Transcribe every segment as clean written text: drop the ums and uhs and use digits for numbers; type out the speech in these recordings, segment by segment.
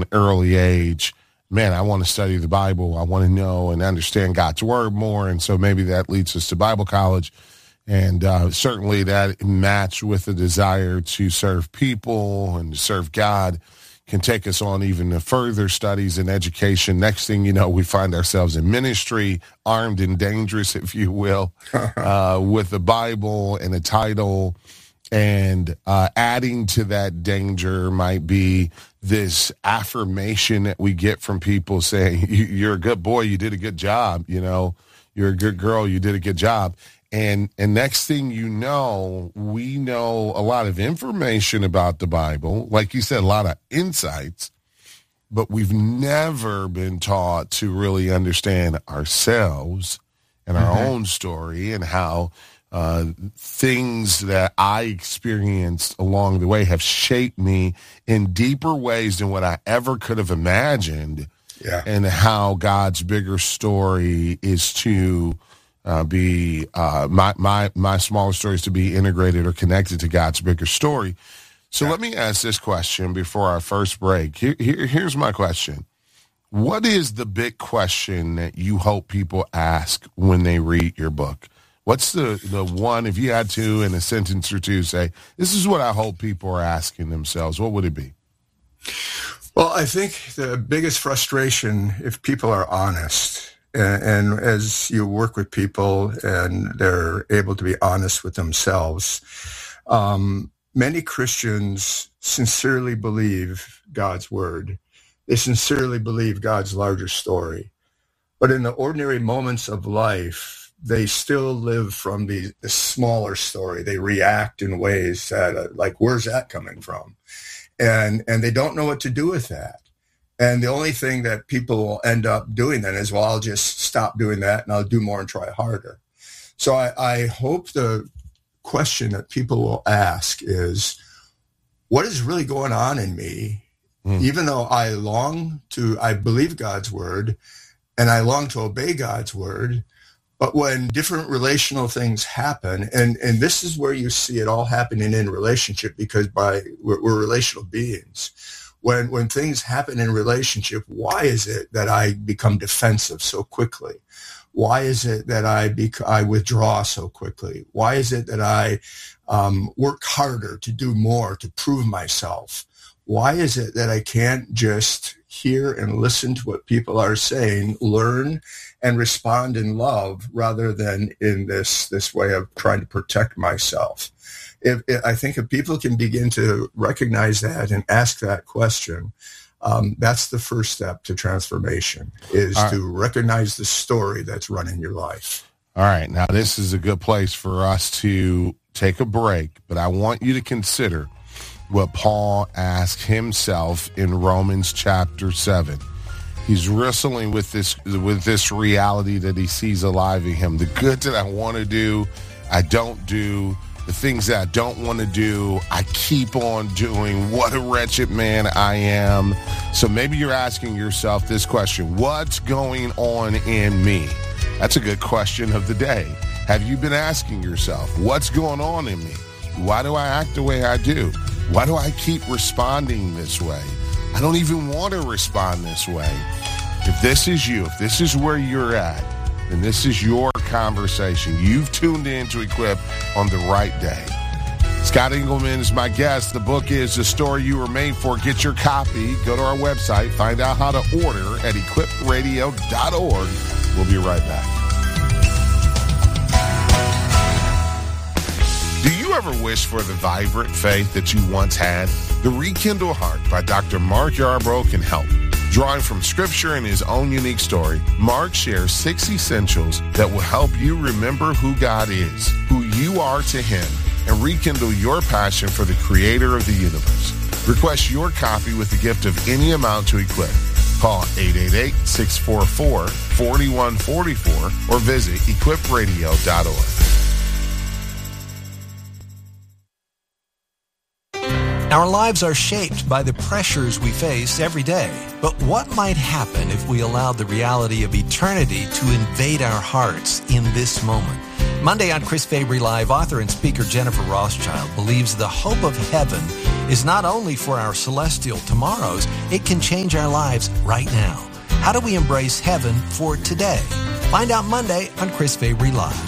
an early age, man, I want to study the Bible. I want to know and understand God's word more. And so maybe that leads us to Bible college. And certainly that matched with the desire to serve people and to serve God can take us on even to further studies and education. Next thing you know, we find ourselves in ministry, armed and dangerous, if you will, with the Bible and a title. And adding to that danger might be this affirmation that we get from people saying, you're a good boy, you did a good job, you're a good girl, you did a good job. And next thing you know, we know a lot of information about the Bible, like you said, a lot of insights, but we've never been taught to really understand ourselves and our own story and how things that I experienced along the way have shaped me in deeper ways than what I ever could have imagined. Yeah. And how God's bigger story is to be my smaller story is to be integrated or connected to God's bigger story. So let me ask this question before our first break. Here's my question. What is the big question that you hope people ask when they read your book? What's the one, if you had to, in a sentence or two, say, this is what I hope people are asking themselves, what would it be? Well, I think the biggest frustration, if people are honest, and as you work with people and they're able to be honest with themselves, many Christians sincerely believe God's word. They sincerely believe God's larger story. But in the ordinary moments of life, they still live from the smaller story. They react in ways that, like, where's that coming from? And they don't know what to do with that. And the only thing that people will end up doing then is, well, I'll just stop doing that and I'll do more and try harder. So I hope the question that people will ask is, what is really going on in me? Even though I believe God's word and I long to obey God's word, but when different relational things happen, and this is where you see it all happening in relationship, because we're relational beings. When things happen in relationship, why is it that I become defensive so quickly? Why is it that I withdraw so quickly? Why is it that I work harder to do more, to prove myself? Why is it that I can't just hear and listen to what people are saying, learn and respond in love rather than in this way of trying to protect myself? I think if people can begin to recognize that and ask that question, that's the first step to transformation, is to recognize the story that's running your life. All right. Now, this is a good place for us to take a break, but I want you to consider what Paul asked himself in Romans chapter 7. He's wrestling with this reality that he sees alive in him. The good that I want to do, I don't do. The things that I don't want to do, I keep on doing. What a wretched man I am. So maybe you're asking yourself this question: what's going on in me? That's a good question of the day. Have you been asking yourself, what's going on in me? Why do I act the way I do? Why do I keep responding this way? I don't even want to respond this way. If this is you, if this is where you're at, then this is your conversation. You've tuned in to Equip on the right day. Scott Engelman is my guest. The book is The Story You Were Made For. Get your copy. Go to our website. Find out how to order at equipradio.org. We'll be right back. Do you ever wish for the vibrant faith that you once had? The Rekindle Heart by Dr. Mark Yarbrough can help. Drawing from Scripture and his own unique story, Mark shares 6 essentials that will help you remember who God is, who you are to him, and rekindle your passion for the Creator of the universe. Request your copy with the gift of any amount to Equip. Call 888-644-4144 or visit equipradio.org. Our lives are shaped by the pressures we face every day. But what might happen if we allowed the reality of eternity to invade our hearts in this moment? Monday on Chris Fabry Live, author and speaker Jennifer Rothschild believes the hope of heaven is not only for our celestial tomorrows, it can change our lives right now. How do we embrace heaven for today? Find out Monday on Chris Fabry Live.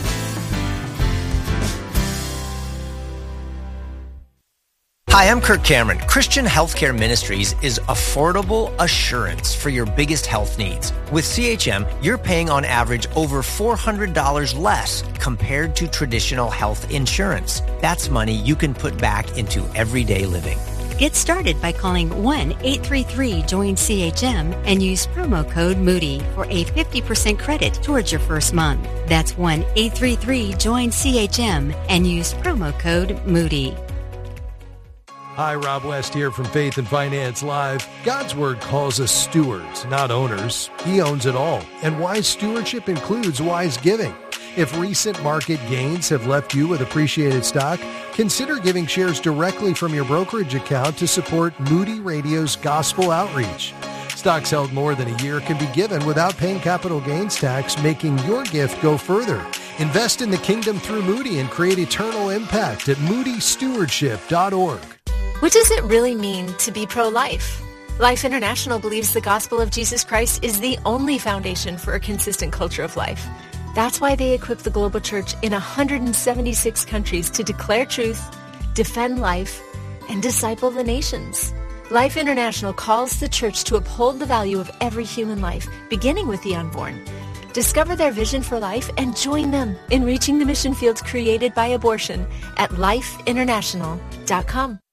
Hi, I'm Kirk Cameron. Christian Healthcare Ministries is affordable assurance for your biggest health needs. With CHM, you're paying on average over $400 less compared to traditional health insurance. That's money you can put back into everyday living. Get started by calling 1-833-JOIN-CHM and use promo code Moody for a 50% credit towards your first month. That's 1-833-JOIN-CHM and use promo code Moody. Hi, Rob West here from Faith and Finance Live. God's Word calls us stewards, not owners. He owns it all, and wise stewardship includes wise giving. If recent market gains have left you with appreciated stock, consider giving shares directly from your brokerage account to support Moody Radio's gospel outreach. Stocks held more than a year can be given without paying capital gains tax, making your gift go further. Invest in the kingdom through Moody and create eternal impact at moodystewardship.org. What does it really mean to be pro-life? Life International believes the gospel of Jesus Christ is the only foundation for a consistent culture of life. That's why they equip the global church in 176 countries to declare truth, defend life, and disciple the nations. Life International calls the church to uphold the value of every human life, beginning with the unborn. Discover their vision for life and join them in reaching the mission fields created by abortion at lifeinternational.com.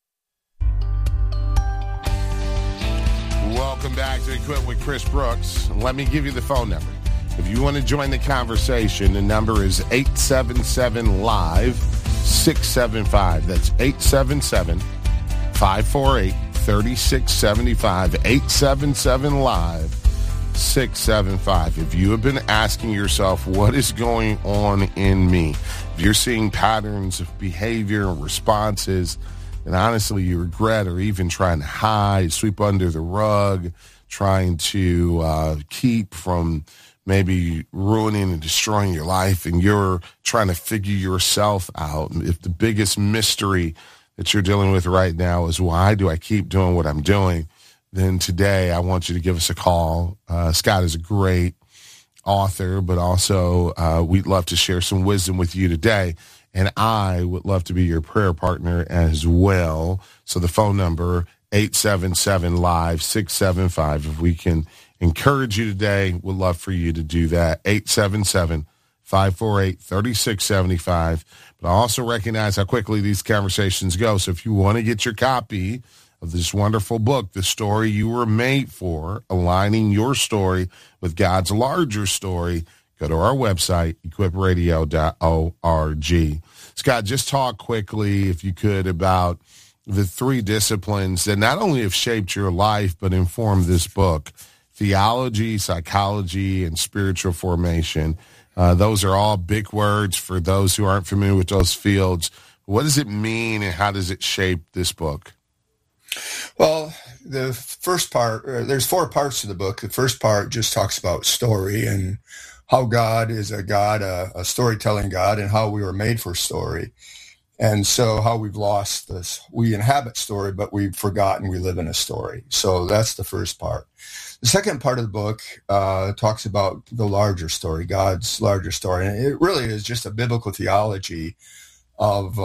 Welcome back to Equip with Chris Brooks. Let me give you the phone number. If you want to join the conversation, the number is 877-LIVE-675. That's 877-548-3675. 877-LIVE-675. If you have been asking yourself, what is going on in me? If you're seeing patterns of behavior and responses, and honestly you regret or even trying to hide, sweep under the rug, trying to keep from maybe ruining and destroying your life, and you're trying to figure yourself out. If the biggest mystery that you're dealing with right now is why do I keep doing what I'm doing, then today I want you to give us a call. Scott is a great author, but also we'd love to share some wisdom with you today. And I would love to be your prayer partner as well. So the phone number, 877-LIVE-675. If we can encourage you today, we'd love for you to do that. 877-548-3675. But I also recognize how quickly these conversations go. So if you want to get your copy of this wonderful book, The Story You Were Made For, Aligning Your Story with God's Larger Story, go to our website, equipradio.org. Scott, just talk quickly, if you could, about the three disciplines that not only have shaped your life, but informed this book: theology, psychology, and spiritual formation. Those are all big words for those who aren't familiar with those fields. What does it mean, and how does it shape this book? Well, the first part, there's 4 parts to the book. The first part just talks about story and how God is a God, a storytelling God, and how we were made for story. And so how we've lost this. We inhabit story, but we've forgotten we live in a story. So that's the first part. The second part of the book talks about the larger story, God's larger story. And it really is just a biblical theology of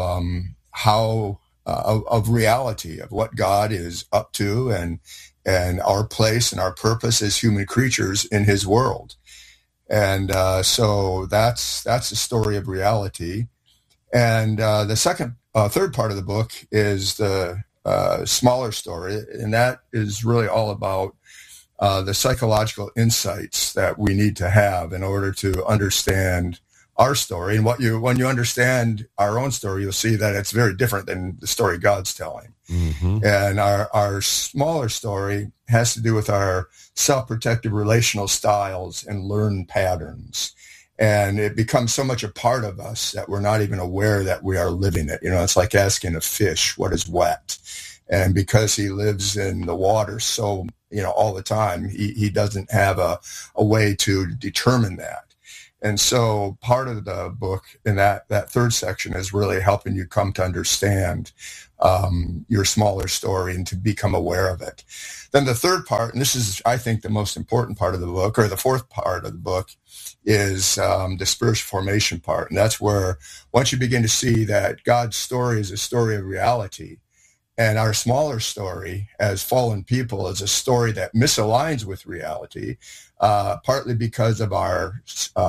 of reality, of what God is up to, and our place and our purpose as human creatures in his world. And so that's the story of reality. And the third part of the book is the smaller story, and that is really all about the psychological insights that we need to have in order to understand our story. And when you understand our own story, you'll see that it's very different than the story God's telling. Mm-hmm. And our smaller story has to do with our self-protective relational styles and learned patterns. And it becomes so much a part of us that we're not even aware that we are living it. You know, it's like asking a fish what is wet. And because he lives in the water all the time, he doesn't have a way to determine that. And so part of the book in that third section is really helping you come to understand your smaller story and to become aware of it. Then the third part, and this is, I think, the most important part of the book, or the fourth part of the book, is the spiritual formation part. And that's where once you begin to see that God's story is a story of reality, and our smaller story as fallen people is a story that misaligns with reality, partly because of our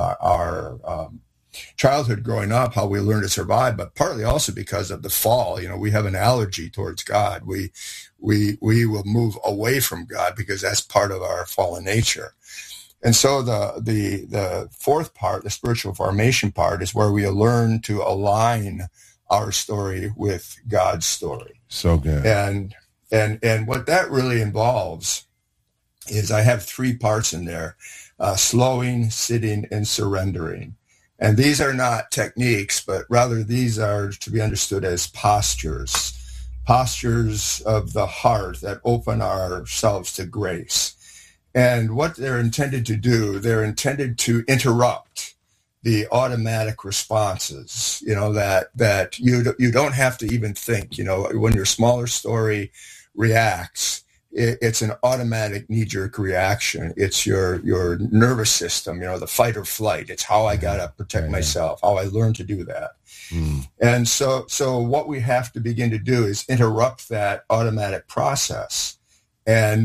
childhood growing up, how we learn to survive, but partly also because of the fall. You know, we have an allergy towards God. We will move away from God because that's part of our fallen nature. And so the fourth part, the spiritual formation part, is where we learn to align our story with God's story. So good. And what that really involves is I have three parts in there: slowing, sitting, and surrendering. And these are not techniques, but rather these are to be understood as postures of the heart that open ourselves to grace. And what they're intended to do, they're intended to interrupt the automatic responses, you know, that you don't have to even think. You know, when your smaller story reacts, it's an automatic knee-jerk reaction. It's your nervous system, you know, the fight or flight. It's how I got to protect myself, how I learned to do that. And so what we have to begin to do is interrupt that automatic process. And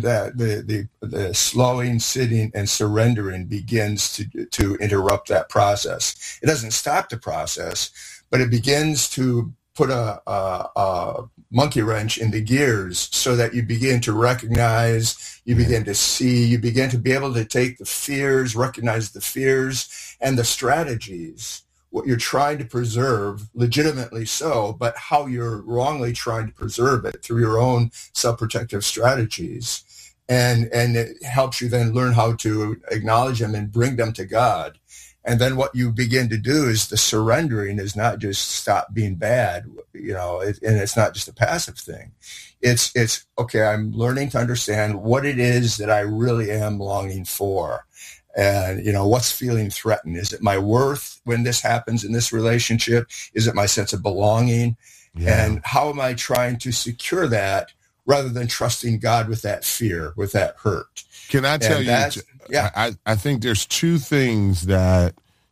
the slowing, sitting, and surrendering begins to interrupt that process. It doesn't stop the process, but it begins to put a monkey wrench in the gears so that you begin to recognize, you begin to see, you begin to be able to take the fears, recognize the fears and the strategies, what you're trying to preserve, legitimately so, but how you're wrongly trying to preserve it through your own self-protective strategies. And it helps you then learn how to acknowledge them and bring them to God. And then what you begin to do is the surrendering is not just stop being bad, you know, and it's not just a passive thing. It's okay, I'm learning to understand what it is that I really am longing for. And, you know, what's feeling threatened? Is it my worth when this happens in this relationship? Is it my sense of belonging? Yeah. And how am I trying to secure that rather than trusting God with that fear, with that hurt? Can I tell you? Yeah. I think there's two things that,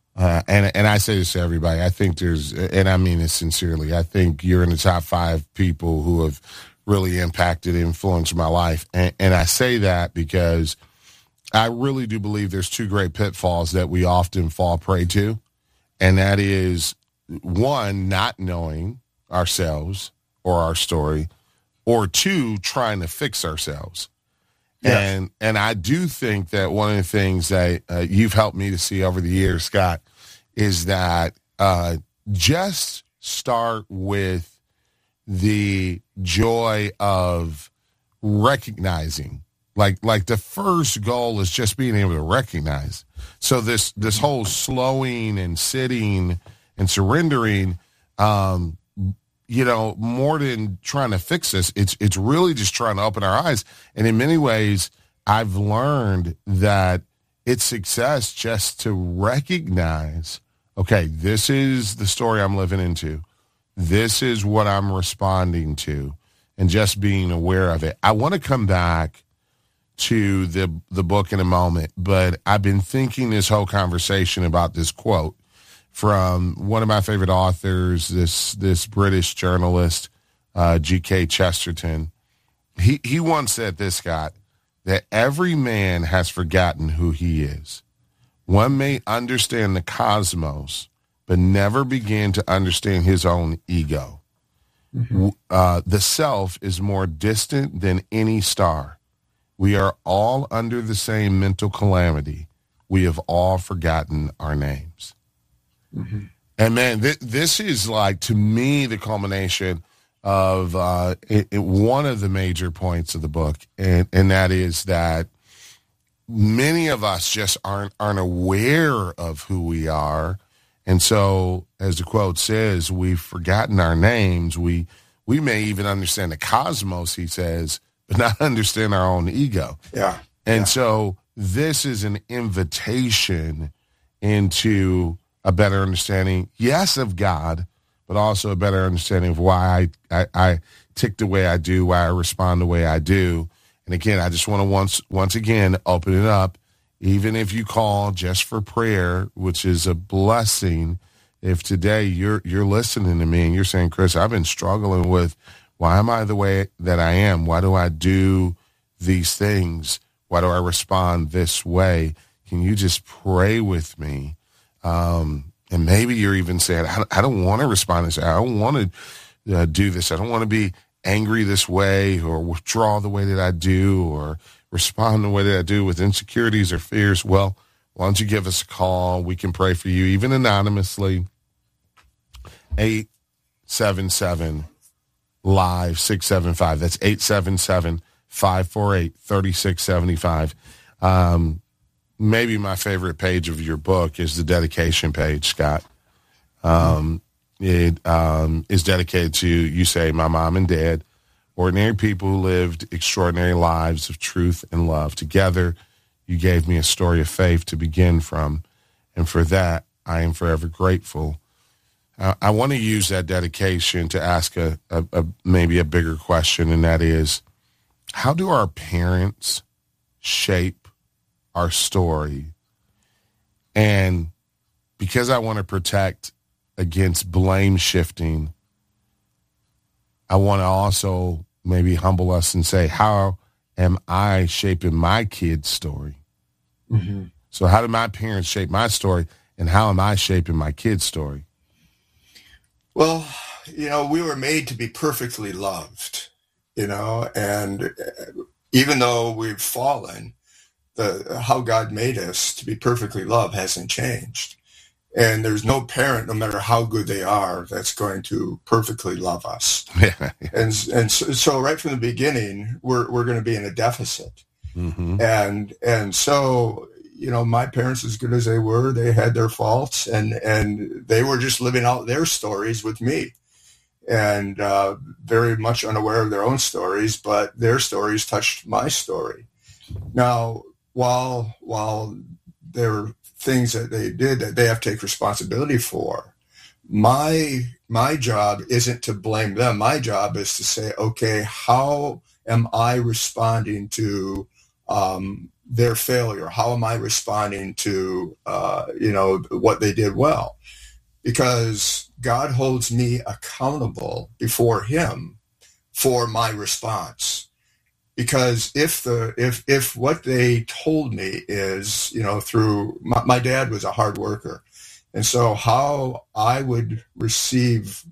and I say this to everybody, I think there's, and I mean it sincerely, I think you're in the top 5 people who have really impacted, influenced my life. And I say that because I really do believe there's 2 great pitfalls that we often fall prey to. And that is, one, not knowing ourselves or our story, or 2, trying to fix ourselves. Yes. And I do think that one of the things that you've helped me to see over the years, Scott, is that just start with the joy of recognizing. Like the first goal is just being able to recognize. So this whole slowing and sitting and surrendering, you know, more than trying to fix this, it's really just trying to open our eyes. And in many ways, I've learned that it's success just to recognize, okay, this is the story I'm living into. This is what I'm responding to, and just being aware of it. I want to come back to the book in a moment, but I've been thinking this whole conversation about this quote from one of my favorite authors, this British journalist, G.K. Chesterton. He once said this, Scott, that every man has forgotten who he is. One may understand the cosmos, but never begin to understand his own ego. Mm-hmm. The self is more distant than any star. We are all under the same mental calamity. We have all forgotten our names. Mm-hmm. And man, this is like, to me, the culmination of one of the major points of the book, and that is that many of us just aren't aware of who we are. And so, as the quote says, we've forgotten our names. We may even understand the cosmos, he says, but not understand our own ego. Yeah. And so this is an invitation into a better understanding, yes, of God, but also a better understanding of why I tick the way I do, why I respond the way I do. And again, I just want to once again open it up. Even if you call just for prayer, which is a blessing, if today you're listening to me and you're saying, Chris, I've been struggling with why am I the way that I am? Why do I do these things? Why do I respond this way? Can you just pray with me? And maybe you're even saying, I don't want to respond this way. I don't want to do this. I don't want to be angry this way or withdraw the way that I do or respond the way that I do with insecurities or fears. Well, why don't you give us a call? We can pray for you, even anonymously. 877-LIVE-675. That's 877-548-3675. Maybe my favorite page of your book is the dedication page, Scott. It is dedicated to, you say, my mom and dad, ordinary people who lived extraordinary lives of truth and love. Together, you gave me a story of faith to begin from, and for that, I am forever grateful. I want to use that dedication to ask maybe a bigger question, and that is, how do our parents shape our story? And because I want to protect against blame shifting, I want to also maybe humble us and say, how am I shaping my kid's story? Mm-hmm. So how do my parents shape my story, and how am I shaping my kid's story? Well, we were made to be perfectly loved, and even though we've fallen, how God made us to be perfectly loved hasn't changed. And there's no parent, no matter how good they are, that's going to perfectly love us. And so right from the beginning, we're going to be in a deficit. Mm-hmm. And so, my parents, as good as they were, they had their faults, and they were just living out their stories with me, and very much unaware of their own stories, but their stories touched my story. Now, while there were things that they did that they have to take responsibility for, my job isn't to blame them. My job is to say, okay, how am I responding to their failure? How am I responding to what they did well? Because God holds me accountable before Him for my response. Because if what they told me is, through my dad was a hard worker, and so how I would receive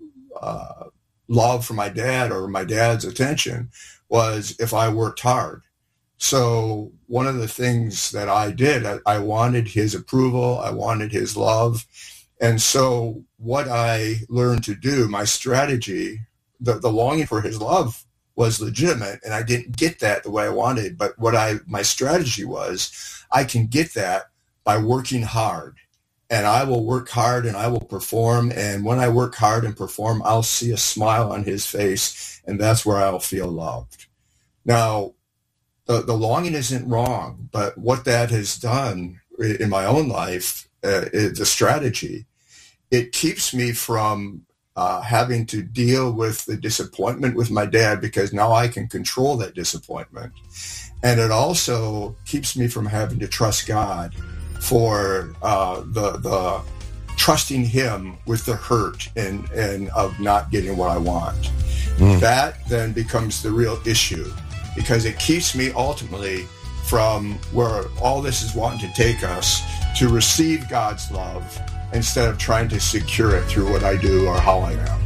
love from my dad or my dad's attention was if I worked hard. So one of the things that I did, I wanted his approval, I wanted his love, and so what I learned to do, my strategy, the longing for his love was legitimate, and I didn't get that the way I wanted. But my strategy was, I can get that by working hard, and I will work hard and I will perform. And when I work hard and perform, I'll see a smile on his face, and that's where I'll feel loved. Now, the longing isn't wrong, but what that has done in my own life, the strategy, it keeps me from having to deal with the disappointment with my dad, because now I can control that disappointment. And it also keeps me from having to trust God for the trusting Him with the hurt and of not getting what I want. That then becomes the real issue, because it keeps me ultimately from where all this is wanting to take us, to receive God's love instead of trying to secure it through what I do or how I am.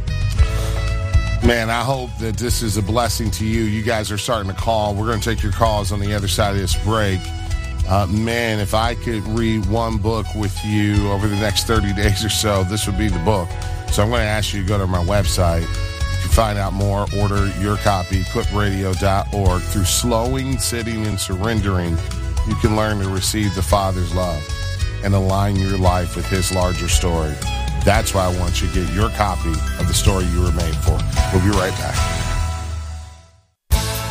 Man, I hope that this is a blessing to you. You guys are starting to call. We're going to take your calls on the other side of this break. Man, if I could read one book with you over the next 30 days or so, this would be the book. So I'm going to ask you to go to my website. You can find out more, order your copy, clipradio.org. Through slowing, sitting, and surrendering, you can learn to receive the Father's love and align your life with His larger story. That's why I want you to get your copy of the story you were made for. We'll be right back.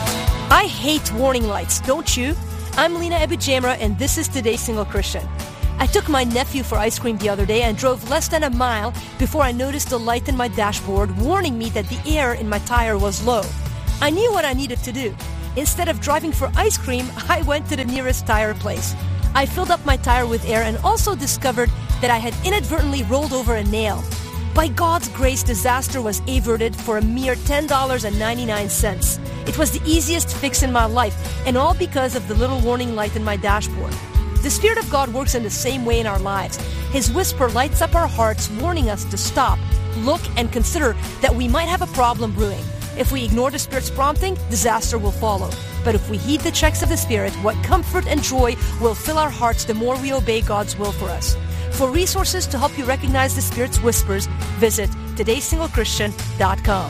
I hate warning lights, don't you? I'm Lena Abujamra, and this is Today's Single Christian. I took my nephew for ice cream the other day and drove less than a mile before I noticed a light in my dashboard warning me that the air in my tire was low. I knew what I needed to do. Instead of driving for ice cream, I went to the nearest tire place. I filled up my tire with air and also discovered that I had inadvertently rolled over a nail. By God's grace, disaster was averted for a mere $10.99. It was the easiest fix in my life, and all because of the little warning light in my dashboard. The Spirit of God works in the same way in our lives. His whisper lights up our hearts, warning us to stop, look, and consider that we might have a problem brewing. If we ignore the Spirit's prompting, disaster will follow. But if we heed the checks of the Spirit, what comfort and joy will fill our hearts the more we obey God's will for us. For resources to help you recognize the Spirit's whispers, visit todaysinglechristian.com.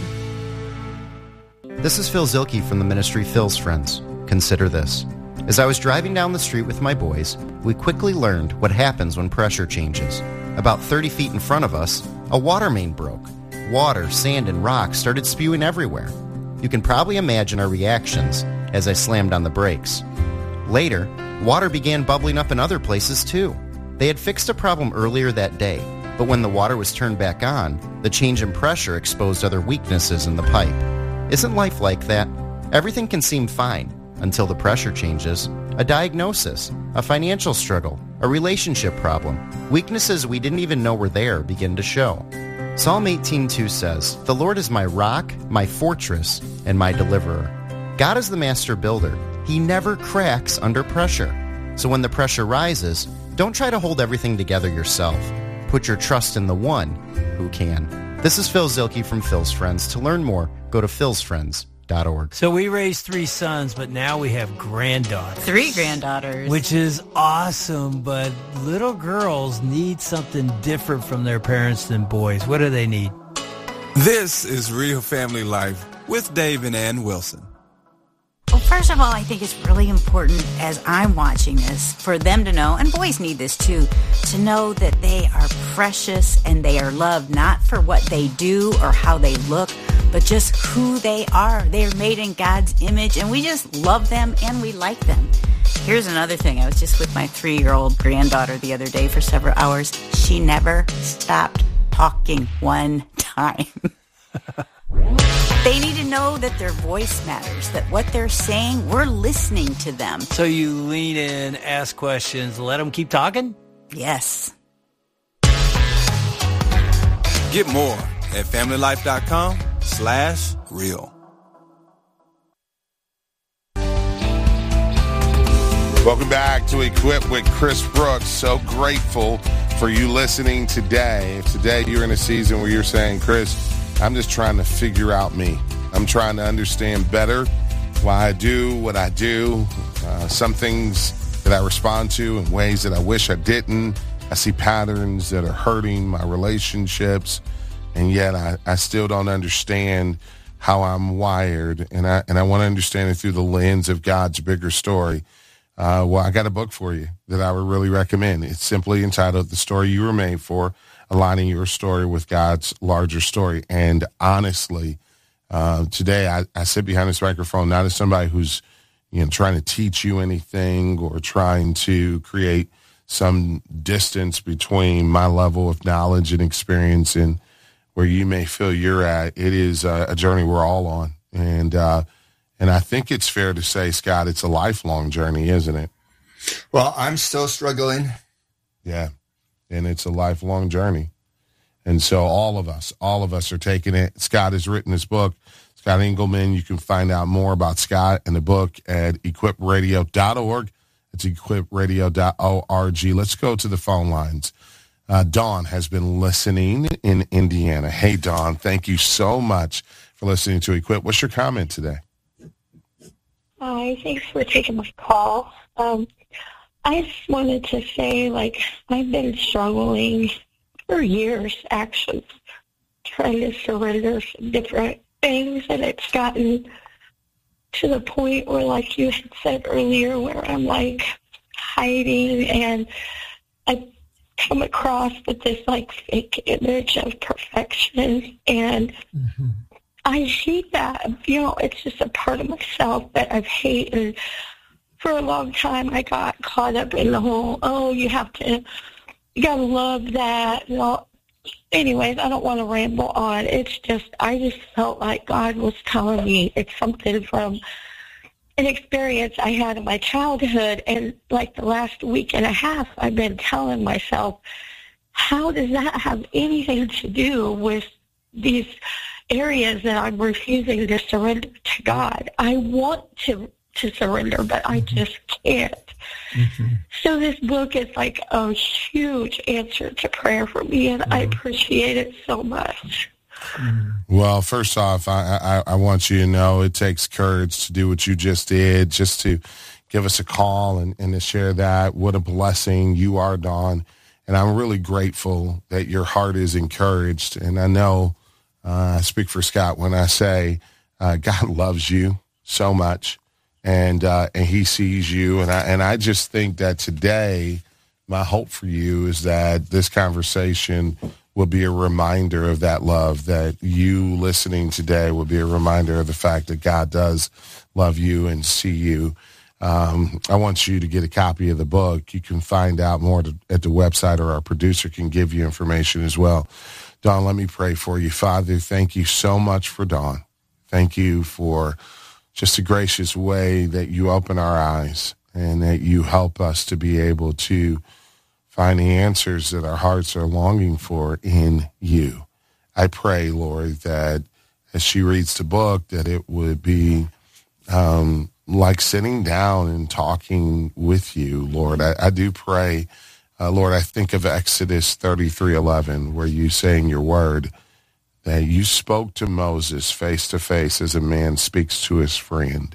This is Phil Zielke from the ministry Phil's Friends. Consider this. As I was driving down the street with my boys, we quickly learned what happens when pressure changes. About 30 feet in front of us, a water main broke. Water, sand, and rocks started spewing everywhere. You can probably imagine our reactions as I slammed on the brakes. Later, water began bubbling up in other places too. They had fixed a problem earlier that day, but when the water was turned back on, the change in pressure exposed other weaknesses in the pipe. Isn't life like that? Everything can seem fine until the pressure changes. A diagnosis, a financial struggle, a relationship problem, weaknesses we didn't even know were there begin to show. Psalm 18:2 says, "The Lord is my rock, my fortress, and my deliverer." God is the master builder. He never cracks under pressure. So when the pressure rises, don't try to hold everything together yourself. Put your trust in the one who can. This is Phil Zielke from Phil's Friends. To learn more, go to philsfriends.org. So we raised 3 sons, but now we have granddaughters. 3 granddaughters. Which is awesome, but little girls need something different from their parents than boys. What do they need? This is Real Family Life with Dave and Ann Wilson. Well, first of all, I think it's really important as I'm watching this for them to know, and boys need this too, to know that they are precious and they are loved not for what they do or how they look, but just who they are. They are made in God's image, and we just love them and we like them. Here's another thing. I was just with my 3-year-old granddaughter the other day for several hours. She never stopped talking one time. They need to know that their voice matters, that what they're saying, we're listening to them. So you lean in, ask questions, let them keep talking? Yes. Get more at familylife.com/real. Welcome back to Equip with Chris Brooks. So grateful for you listening today. If today you're in a season where you're saying, Chris, I'm just trying to figure out me. I'm trying to understand better why I do what I do. Some things that I respond to in ways that I wish I didn't. I see patterns that are hurting my relationships, and yet I still don't understand how I'm wired, and I want to understand it through the lens of God's bigger story. Well, I got a book for you that I would really recommend. It's simply entitled The Story You Were Made For, Aligning Your Story with God's Larger Story. And honestly, today I sit behind this microphone not as somebody who's trying to teach you anything or trying to create some distance between my level of knowledge and experience and where you may feel you're at. It is a journey we're all on. And I think it's fair to say, Scott, it's a lifelong journey, isn't it? Well, I'm still struggling. Yeah. And it's a lifelong journey. And so all of us are taking it. Scott has written this book, Scott Engelman. You can find out more about Scott and the book at equipradio.org. It's equipradio.org. Let's go to the phone lines. Dawn has been listening in Indiana. Hey, Dawn, thank you so much for listening to Equip. What's your comment today? Hi, thanks for taking my call. I just wanted to say, I've been struggling for years, actually, trying to surrender some different things, and it's gotten to the point where, like you had said earlier, where I'm, hiding, and I come across with this, fake image of perfection, and I hate that. It's just a part of myself that I've hated for a long time, I got caught up in the whole, you gotta love that. Well, anyways, I don't want to ramble on. It's just, I just felt like God was telling me it's something from an experience I had in my childhood. And like the last week and a half, I've been telling myself, how does that have anything to do with these areas that I'm refusing to surrender to God? I want to surrender, but I just can't. Mm-hmm. So this book is like a huge answer to prayer for me, and I appreciate it so much. Well, first off, I want you to know it takes courage to do what you just did, just to give us a call and to share that. What a blessing you are, Dawn. And I'm really grateful that your heart is encouraged. And I know I speak for Scott when I say God loves you so much, and he sees you. And I just think that today, my hope for you is that this conversation will be a reminder of that love, that you listening today will be a reminder of the fact that God does love you and see you. I want you to get a copy of the book. You can find out more at the website, or our producer can give you information as well. Dawn, let me pray for you. Father, thank you so much for Dawn. Thank you for just a gracious way that you open our eyes and that you help us to be able to find the answers that our hearts are longing for in you. I pray, Lord, that as she reads the book, that it would be like sitting down and talking with you, Lord. I do pray, Lord, I think of Exodus 33:11, where you say in your word that you spoke to Moses face to face as a man speaks to his friend.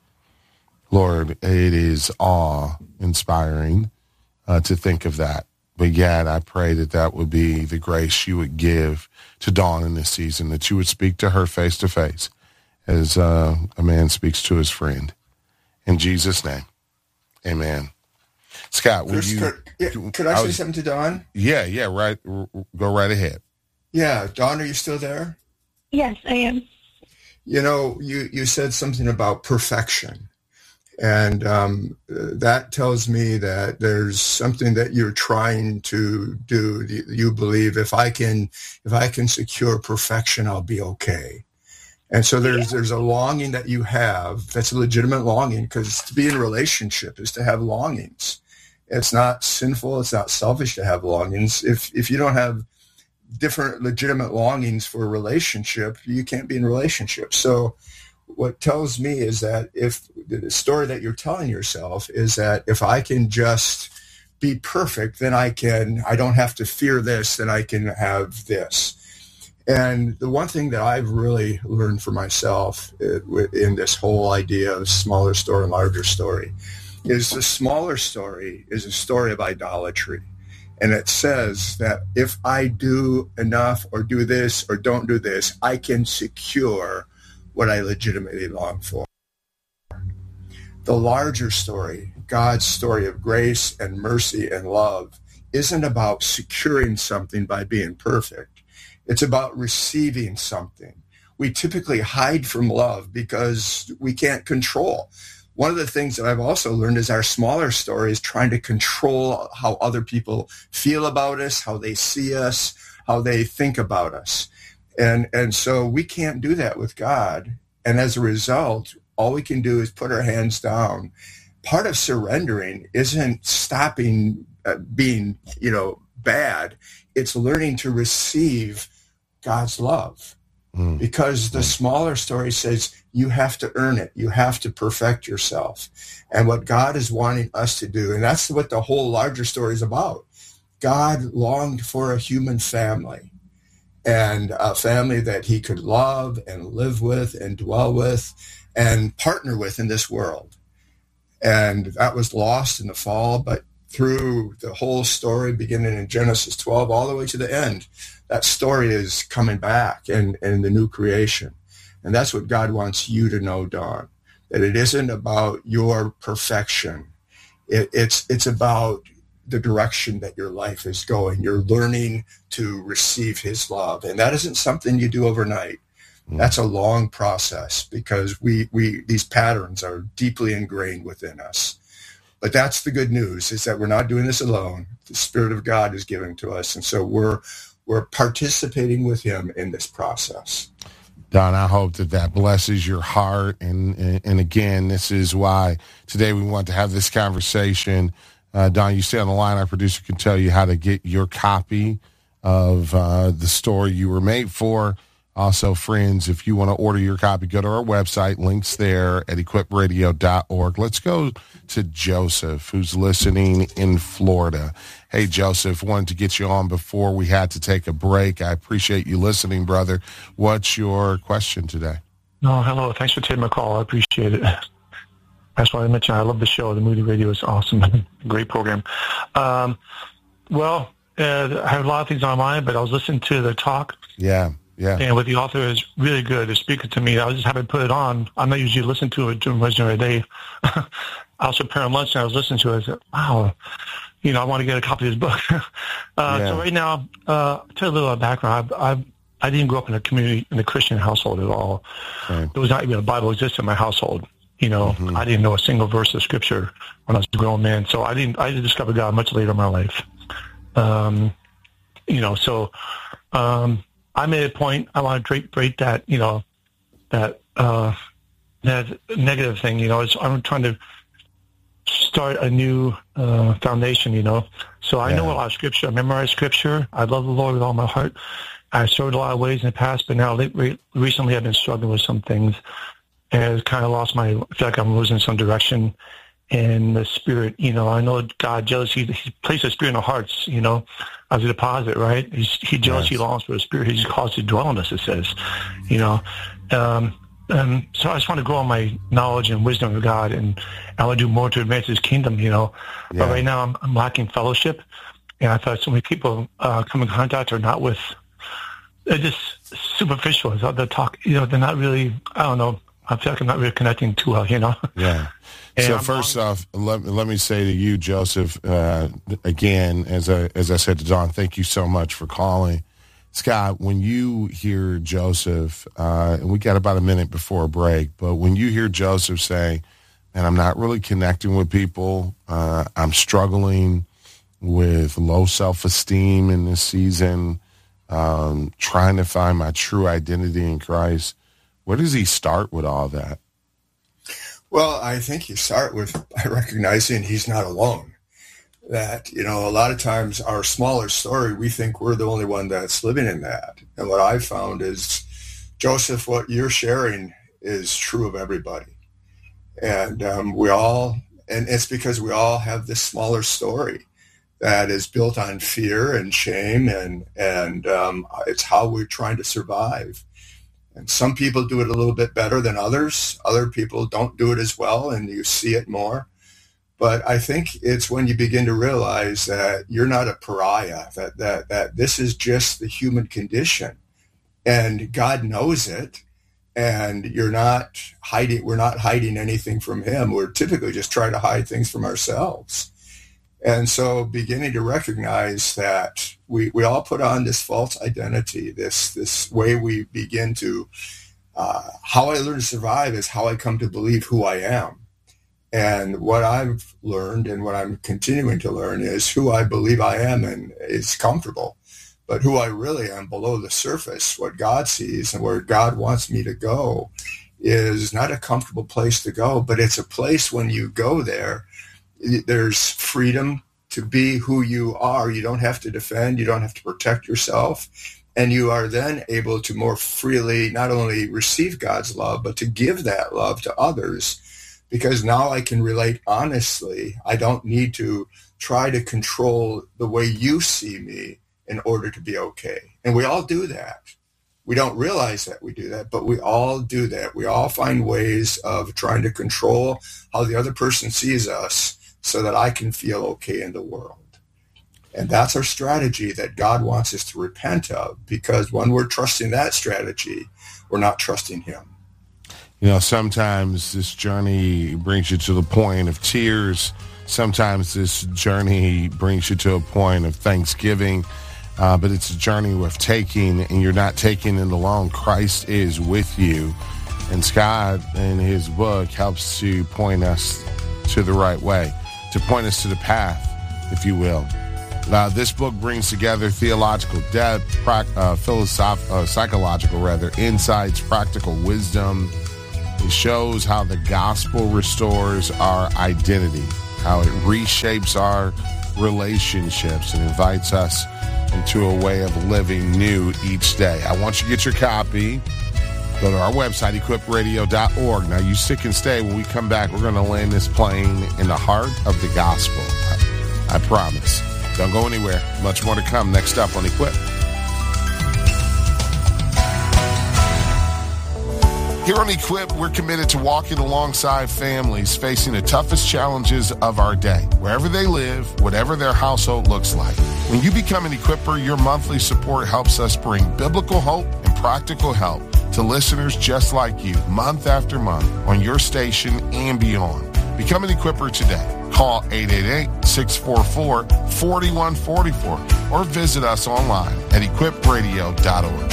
Lord, it is awe-inspiring to think of that. But yet I pray that that would be the grace you would give to Dawn in this season, that you would speak to her face to face as a man speaks to his friend. In Jesus' name, amen. Scott, would you... Could I say something to Dawn? Yeah, right. Go right ahead. Yeah, Dawn, are you still there? Yes, I am. You know, you said something about perfection. And that tells me that there's something that you're trying to do. You believe if I can secure perfection, I'll be okay. And so there's a longing that you have that's a legitimate longing, because to be in a relationship is to have longings. It's not sinful. It's not selfish to have longings. If you don't have different legitimate longings for a relationship, you can't be in a relationship. So what tells me is that if the story that you're telling yourself is that if I can just be perfect, then I don't have to fear this, then I can have this. And the one thing that I've really learned for myself in this whole idea of smaller story and larger story is the smaller story is a story of idolatry. And it says that if I do enough or do this or don't do this, I can secure what I legitimately long for. The larger story, God's story of grace and mercy and love, isn't about securing something by being perfect. It's about receiving something. We typically hide from love because we can't control. One of the things that I've also learned is our smaller story is trying to control how other people feel about us, how they see us, how they think about us. And so we can't do that with God. And as a result, all we can do is put our hands down. Part of surrendering isn't stopping being, bad. It's learning to receive God's love. Because the smaller story says you have to earn it. You have to perfect yourself. And what God is wanting us to do, and that's what the whole larger story is about. God longed for a human family, and a family that he could love and live with and dwell with and partner with in this world. And that was lost in the fall, but through the whole story, beginning in Genesis 12 all the way to the end, that story is coming back in the new creation. And that's what God wants you to know, Dawn, that it isn't about your perfection. It's about the direction that your life is going. You're learning to receive his love. And that isn't something you do overnight. That's a long process because we these patterns are deeply ingrained within us. But that's the good news, is that we're not doing this alone. The Spirit of God is giving to us. And so we're participating with him in this process. Don, I hope that blesses your heart. And again, this is why today we want to have this conversation. Don, you stay on the line. Our producer can tell you how to get your copy of the story you were made for. Also, friends, if you want to order your copy, go to our website. Links there at equipradio.org. Let's go to Joseph, who's listening in Florida. Hey, Joseph, wanted to get you on before we had to take a break. I appreciate you listening, brother. What's your question today? Oh, hello. Thanks for taking my call. I appreciate it. That's why I mentioned I love the show. The Moody Radio is awesome. Great program. I have a lot of things on my mind, but I was listening to the talk. Yeah. And what the author is really good is speaking to me. I was just happy to put it on. I'm not usually listening to it during the day. I was preparing lunch and I was listening to it. I said, wow, I want to get a copy of his book. So right now, to tell you a little background, I didn't grow up in a Christian household at all. Right. There was not even a Bible existed in my household. I didn't know a single verse of Scripture when I was a grown man. So I discovered God much later in my life. I made a point. I want to break that, that negative thing. I'm trying to start a new foundation. So I know a lot of Scripture. I memorize Scripture. I love the Lord with all my heart. I served a lot of ways in the past, but now recently I've been struggling with some things, and I've kind of lost I feel like I'm losing some direction. And the Spirit, I know God jealous. He placed a Spirit in our hearts, as a deposit, right? He jealous. Yes. He longs for the Spirit. He's caused to dwell in us, it says, So I just want to grow in my knowledge and wisdom of God, and I want to do more to advance His kingdom, But right now I'm lacking fellowship, and I thought so many people come in contact are not with. They're just superficial. They talk, they're not really. I don't know. I feel like I'm not really connecting too well, Yeah. So first off, let me say to you, Joseph, again, as I said to Don, thank you so much for calling. Scott, when you hear Joseph, and we got about a minute before a break, but when you hear Joseph say, man, I'm not really connecting with people, I'm struggling with low self-esteem in this season, trying to find my true identity in Christ, where does he start with all that? Well, I think you start by recognizing he's not alone. That, a lot of times our smaller story, we think we're the only one that's living in that. And what I've found is, Joseph, what you're sharing is true of everybody. And and it's because we all have this smaller story that is built on fear and shame, and it's how we're trying to survive. And some people do it a little bit better than others. Other people don't do it as well, and you see it more. But I think it's when you begin to realize that you're not a pariah, that this is just the human condition. And God knows it, and we're not hiding anything from him. We're typically just trying to hide things from ourselves. And so beginning to recognize that we all put on this false identity, this way we begin to, how I learn to survive is how I come to believe who I am. And what I've learned and what I'm continuing to learn is who I believe I am, and it's comfortable. But who I really am below the surface, what God sees and where God wants me to go, is not a comfortable place to go, but it's a place when you go there, there's freedom to be who you are. You don't have to defend. You don't have to protect yourself. And you are then able to more freely not only receive God's love, but to give that love to others. Because now I can relate honestly. I don't need to try to control the way you see me in order to be okay. And we all do that. We don't realize that we do that, but we all do that. We all find ways of trying to control how the other person sees us so that I can feel okay in the world. And that's our strategy that God wants us to repent of, because when we're trusting that strategy, we're not trusting him. Sometimes this journey brings you to the point of tears. Sometimes this journey brings you to a point of thanksgiving. But it's a journey with taking, and you're not taking it alone. Christ is with you. And Scott, in his book, helps to point us to the right way. to point us to the path, if you will. This book brings together theological depth, psychological insights, practical wisdom. It shows how the gospel restores our identity, how it reshapes our relationships and invites us into a way of living new each day. I want you to get your copy. Go to our website, equipradio.org. Now, you stick and stay. When we come back, we're going to land this plane in the heart of the gospel. I promise. Don't go anywhere. Much more to come next up on Equip. Here on Equip, we're committed to walking alongside families facing the toughest challenges of our day, wherever they live, whatever their household looks like. When you become an Equipper, your monthly support helps us bring biblical hope and practical help to listeners just like you, month after month, on your station and beyond. Become an Equipper today. Call 888-644-4144 or visit us online at equipradio.org.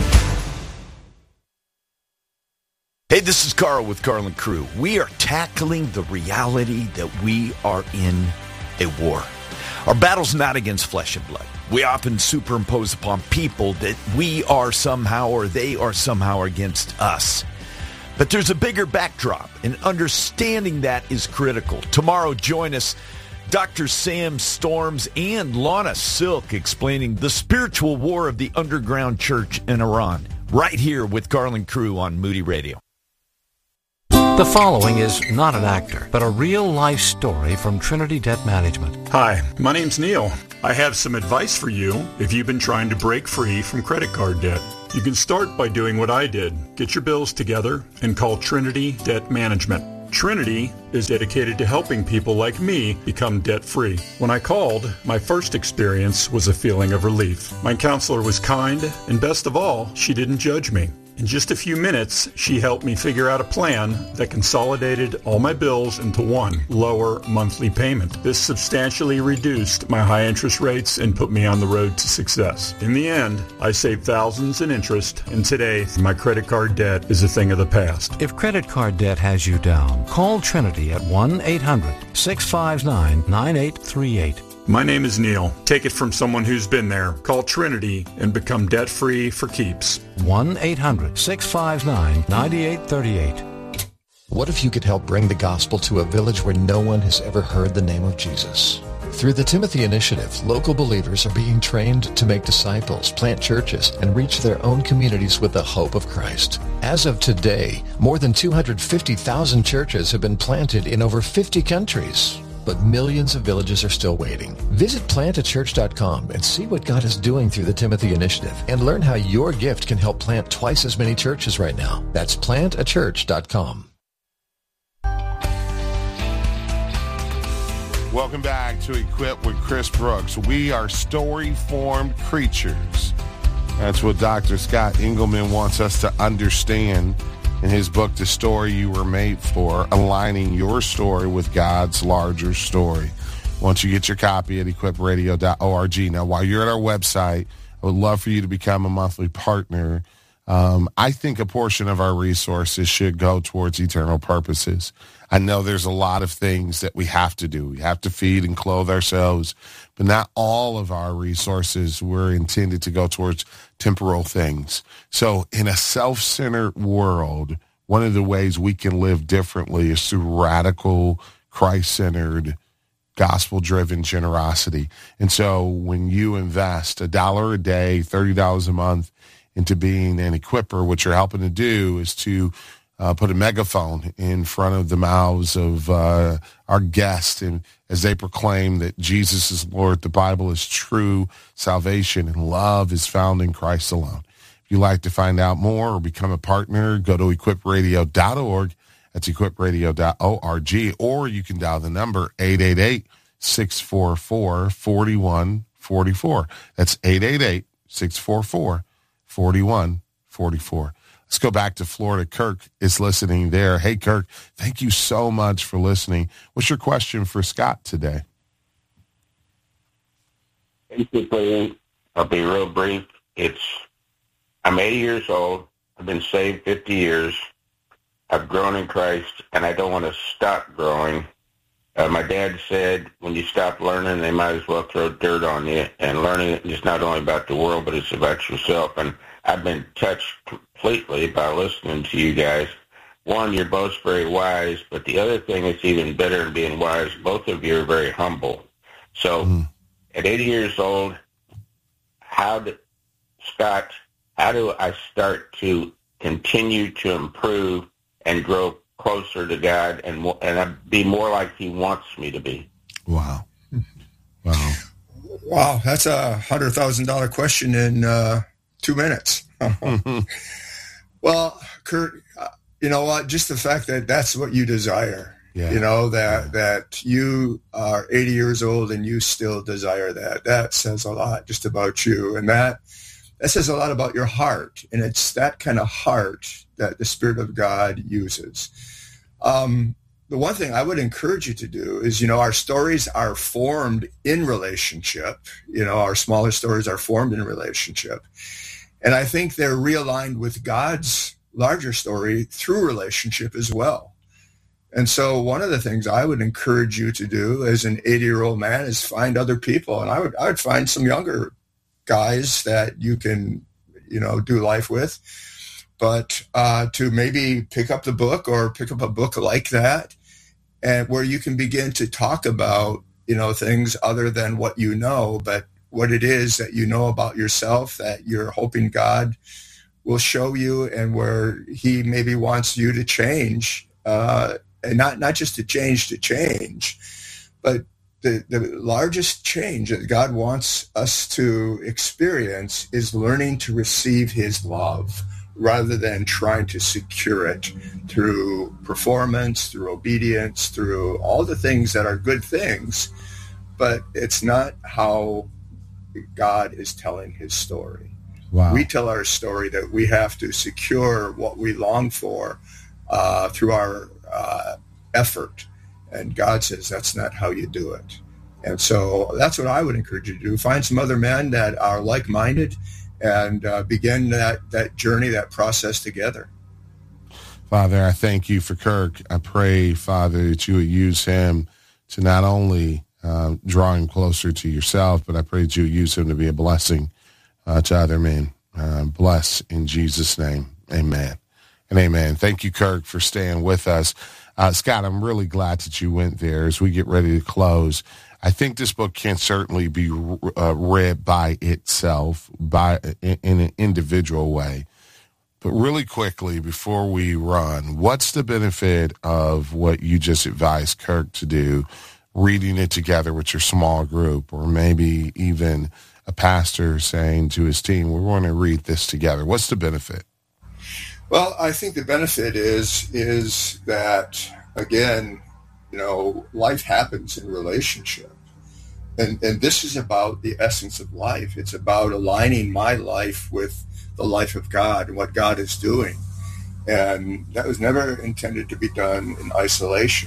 Hey, this is Carl with Carl and Crew. We are tackling the reality that we are in a war. Our battle's not against flesh and blood. We often superimpose upon people that we are somehow or they are somehow against us. But there's a bigger backdrop, and understanding that is critical. Tomorrow, join us, Dr. Sam Storms and Lana Silk, explaining the spiritual war of the underground church in Iran, right here with Carl and Crew on Moody Radio. The following is not an actor, but a real-life story from Trinity Debt Management. Hi, my name's Neil. I have some advice for you if you've been trying to break free from credit card debt. You can start by doing what I did. Get your bills together and call Trinity Debt Management. Trinity is dedicated to helping people like me become debt-free. When I called, my first experience was a feeling of relief. My counselor was kind, and best of all, she didn't judge me. In just a few minutes, she helped me figure out a plan that consolidated all my bills into one lower monthly payment. This substantially reduced my high interest rates and put me on the road to success. In the end, I saved thousands in interest, and today, my credit card debt is a thing of the past. If credit card debt has you down, call Trinity at 1-800-659-9838. My name is Neil. Take it from someone who's been there. Call Trinity and become debt-free for keeps. 1-800-659-9838. What if you could help bring the gospel to a village where no one has ever heard the name of Jesus? Through the Timothy Initiative, local believers are being trained to make disciples, plant churches, and reach their own communities with the hope of Christ. As of today, more than 250,000 churches have been planted in over 50 countries. But millions of villages are still waiting. Visit plantachurch.com and see what God is doing through the Timothy Initiative and learn how your gift can help plant twice as many churches right now. That's plantachurch.com. Welcome back to Equip with Chris Brooks. We are story-formed creatures. That's what Dr. Scott Engelman wants us to understand in his book, The Story You Were Made For, aligning your story with God's larger story. Once you get your copy at equipradio.org. Now, while you're at our website, I would love for you to become a monthly partner. I think a portion of our resources should go towards eternal purposes. I know there's a lot of things that we have to do. We have to feed and clothe ourselves, but not all of our resources were intended to go towards temporal things. So in a self-centered world, one of the ways we can live differently is through radical, Christ-centered, gospel-driven generosity. And so when you invest $1 a day, $30 a month into being an equipper, what you're helping to do is to put a megaphone in front of the mouths of our guests, and as they proclaim that Jesus is Lord, the Bible is true, salvation and love is found in Christ alone. If you'd like to find out more or become a partner, go to equipradio.org. That's equipradio.org, or you can dial the number 888-644-4144. That's 888-644-4144. Let's go back to Florida. Kirk is listening there. Hey, Kirk, thank you so much for listening. What's your question for Scott today? Basically, I'll be real brief. I'm 80 years old. I've been saved 50 years. I've grown in Christ, and I don't want to stop growing. My dad said, when you stop learning, they might as well throw dirt on you. And learning is not only about the world, but it's about yourself. And I've been touched completely by listening to you guys. One, you're both very wise, but the other thing that's even better than being wise, both of you are very humble. So at 80 years old, how do I start to continue to improve and grow closer to God and be more like He wants me to be? Wow. Wow, that's a $100,000 question in 2 minutes. Well, Kurt, you know what? Just the fact that that's what you desire, that you are 80 years old and you still desire that says a lot just about you. And that says a lot about your heart. And it's that kind of heart that the Spirit of God uses. The one thing I would encourage you to do is, our stories are formed in relationship. Our smaller stories are formed in relationship. And I think they're realigned with God's larger story through relationship as well. And so one of the things I would encourage you to do as an 80-year-old man is find other people. And I would find some younger guys that you can, do life with. But to maybe pick up the book or pick up a book like that, and where you can begin to talk about, things other than what you know, but what it is that you know about yourself that you're hoping God will show you, and where He maybe wants you to change, and not just to change, but the largest change that God wants us to experience is learning to receive His love rather than trying to secure it through performance, through obedience, through all the things that are good things. But it's not how God is telling His story. Wow. We tell our story that we have to secure what we long for through our effort. And God says that's not how you do it. And so that's what I would encourage you to do. Find some other men that are like-minded and begin that journey, that process together. Father, I thank you for Kirk. I pray, Father, that you would use him to not only draw him closer to yourself, but I pray that you would use him to be a blessing to other men. Bless in Jesus' name. Amen and amen. Thank you, Kirk, for staying with us. Scott, I'm really glad that you went there as we get ready to close. I think this book can certainly be read by itself, in an individual way. But really quickly, before we run, what's the benefit of what you just advised Kirk to do, reading it together with your small group, or maybe even a pastor saying to his team, we want to read this together? What's the benefit? Well, I think the benefit is that, again, life happens in relationship. And this is about the essence of life. It's about aligning my life with the life of God and what God is doing. And that was never intended to be done in isolation.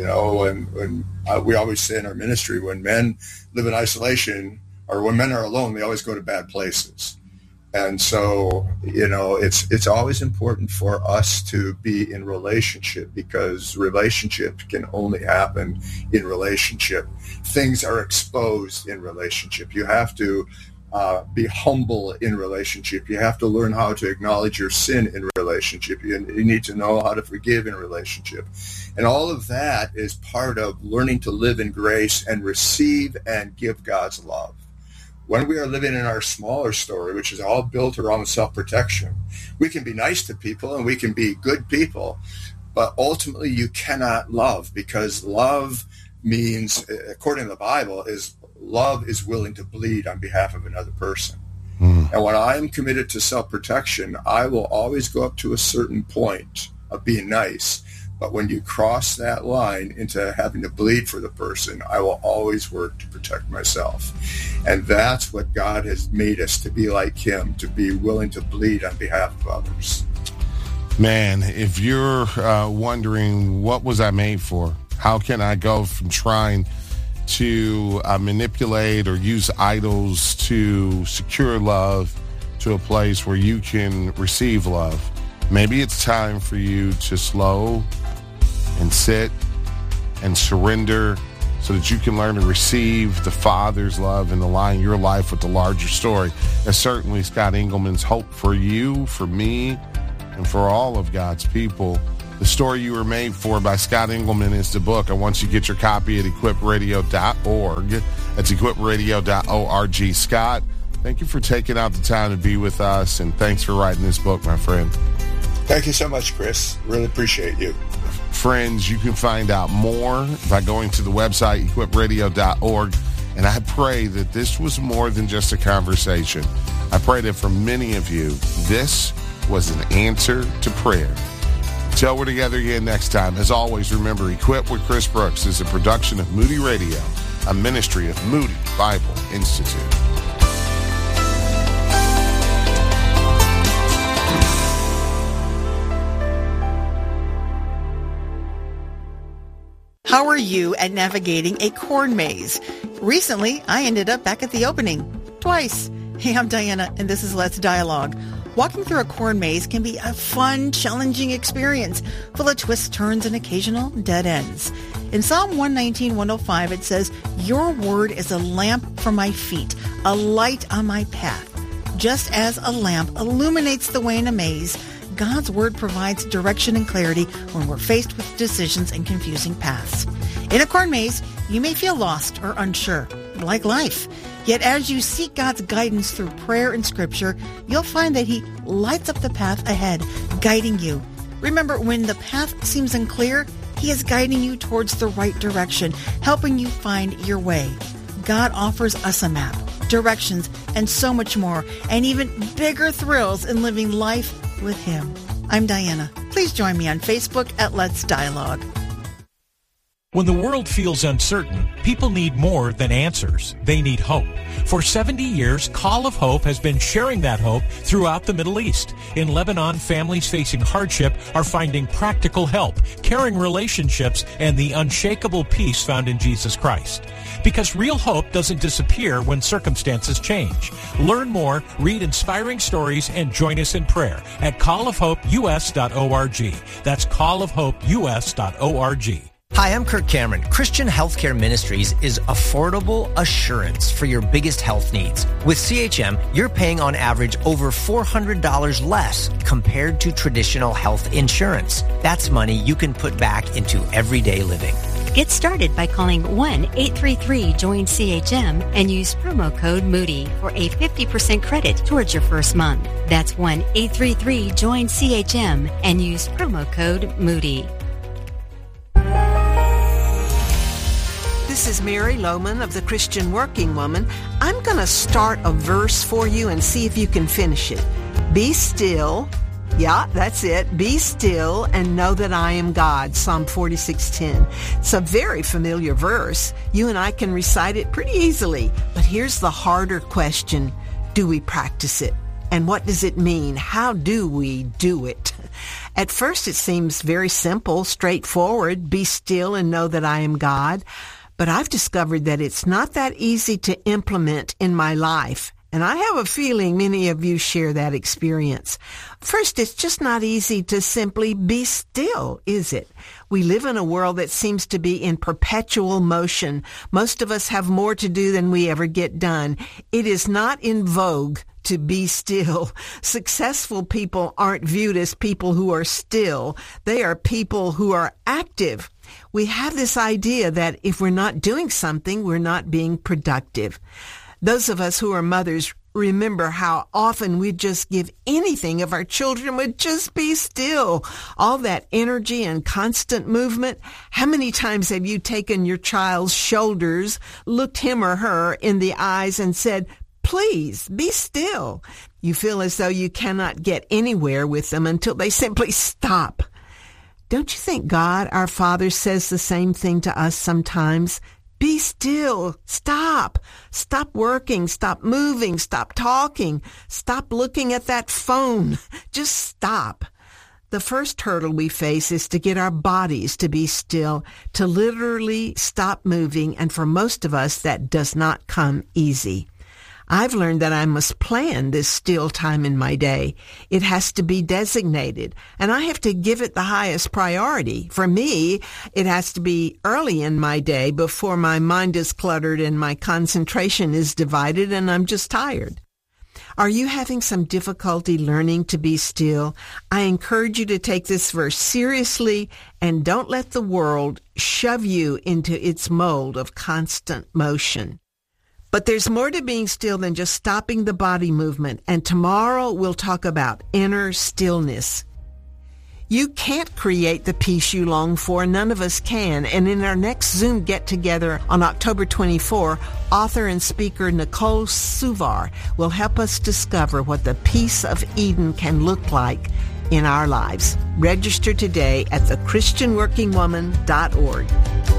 And we always say in our ministry, when men live in isolation or when men are alone, they always go to bad places. And so, it's always important for us to be in relationship, because relationship can only happen in relationship. Things are exposed in relationship. You have to be humble in relationship. You have to learn how to acknowledge your sin in relationship. You need to know how to forgive in relationship. And all of that is part of learning to live in grace and receive and give God's love. When we are living in our smaller story, which is all built around self-protection, we can be nice to people and we can be good people, but ultimately you cannot love, because love means, according to the Bible, love is willing to bleed on behalf of another person. And when I am committed to self-protection, I will always go up to a certain point of being nice. But when you cross that line into having to bleed for the person, I will always work to protect myself. And that's what God has made us to be like Him, to be willing to bleed on behalf of others. Man, if you're wondering, what was I made for? How can I go from trying to manipulate or use idols to secure love to a place where you can receive love? Maybe it's time for you to slow and sit and surrender so that you can learn to receive the Father's love and align your life with the larger story. That's certainly Scott Engelman's hope for you, for me, and for all of God's people. The Story You Were Made For by Scott Engelman is the book. I want you to get your copy at equipradio.org. That's equipradio.org. Scott, thank you for taking out the time to be with us, and thanks for writing this book, my friend. Thank you so much, Chris. Really appreciate you. Friends, you can find out more by going to the website, equipradio.org. And I pray that this was more than just a conversation. I pray that for many of you, this was an answer to prayer. Until we're together again next time, as always, remember, Equip with Chris Brooks is a production of Moody Radio, a ministry of Moody Bible Institute. How are you at navigating a corn maze? Recently, I ended up back at the opening. Twice. Hey, I'm Diana, and this is Let's Dialogue. Walking through a corn maze can be a fun, challenging experience, full of twists, turns, and occasional dead ends. In Psalm 119:105, it says, "Your word is a lamp for my feet, a light on my path." Just as a lamp illuminates the way in a maze, God's word provides direction and clarity when we're faced with decisions and confusing paths. In a corn maze, you may feel lost or unsure, like life. Yet as you seek God's guidance through prayer and scripture, you'll find that he lights up the path ahead, guiding you. Remember, when the path seems unclear, he is guiding you towards the right direction, helping you find your way. God offers us a map, directions, and so much more, and even bigger thrills in living life with him. I'm Diana. Please join me on Facebook at Let's Dialogue. When the world feels uncertain, people need more than answers. They need hope. For 70 years, Call of Hope has been sharing that hope throughout the Middle East. In Lebanon, families facing hardship are finding practical help, caring relationships, and the unshakable peace found in Jesus Christ. Because real hope doesn't disappear when circumstances change. Learn more, read inspiring stories, and join us in prayer at callofhopeus.org. That's callofhopeus.org. Hi, I'm Kirk Cameron. Christian Healthcare Ministries is affordable assurance for your biggest health needs. With CHM, you're paying on average over $400 less compared to traditional health insurance. That's money you can put back into everyday living. Get started by calling 1-833-JOIN-CHM and use promo code Moody for a 50% credit towards your first month. That's 1-833-JOIN-CHM and use promo code Moody. This is Mary Lohman of the Christian Working Woman. I'm going to start a verse for you and see if you can finish it. Be still. Yeah, that's it. Be still and know that I am God. Psalm 46:10. It's a very familiar verse. You and I can recite it pretty easily. But here's the harder question. Do we practice it? And what does it mean? How do we do it? At first, it seems very simple, straightforward. Be still and know that I am God. But I've discovered that it's not that easy to implement in my life. And I have a feeling many of you share that experience. First, it's just not easy to simply be still, is it? We live in a world that seems to be in perpetual motion. Most of us have more to do than we ever get done. It is not in vogue to be still. Successful people aren't viewed as people who are still. They are people who are active. We have this idea that if we're not doing something, we're not being productive. Those of us who are mothers remember how often we'd just give anything if our children would just be still. All that energy and constant movement. How many times have you taken your child's shoulders, looked him or her in the eyes and said, "Please, be still"? You feel as though you cannot get anywhere with them until they simply stop. Don't you think God, our Father, says the same thing to us sometimes? Be still. Stop. Stop working. Stop moving. Stop talking. Stop looking at that phone. Just stop. The first hurdle we face is to get our bodies to be still, to literally stop moving, and for most of us, that does not come easy. I've learned that I must plan this still time in my day. It has to be designated, and I have to give it the highest priority. For me, it has to be early in my day before my mind is cluttered and my concentration is divided and I'm just tired. Are you having some difficulty learning to be still? I encourage you to take this verse seriously and don't let the world shove you into its mold of constant motion. But there's more to being still than just stopping the body movement, and tomorrow we'll talk about inner stillness. You can't create the peace you long for. None of us can. And in our next Zoom get-together on October 24, author and speaker Nicole Suvar will help us discover what the peace of Eden can look like in our lives. Register today at thechristianworkingwoman.org.